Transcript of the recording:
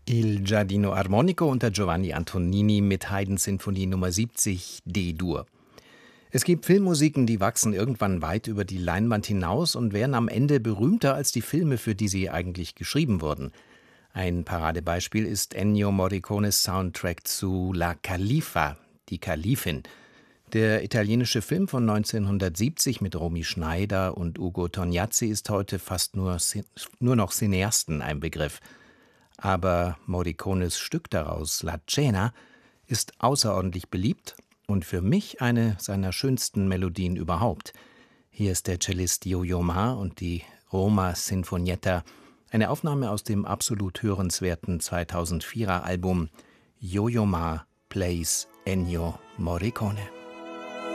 Il Giardino Armonico unter Giovanni Antonini mit Haydn-Sinfonie Nummer 70 D-Dur. Es gibt Filmmusiken, die wachsen irgendwann weit über die Leinwand hinaus und werden am Ende berühmter als die Filme, für die sie eigentlich geschrieben wurden. Ein Paradebeispiel ist Ennio Morricones Soundtrack zu La Califa, die Kalifin. Der italienische Film von 1970 mit Romy Schneider und Ugo Tognazzi ist heute fast nur noch Cineasten ein Begriff. Aber Morricones Stück daraus, La Cena, ist außerordentlich beliebt und für mich eine seiner schönsten Melodien überhaupt. Hier ist der Cellist Yo-Yo Ma und die Roma Sinfonietta, eine Aufnahme aus dem absolut hörenswerten 2004er Album Yo-Yo Ma plays Ennio Morricone.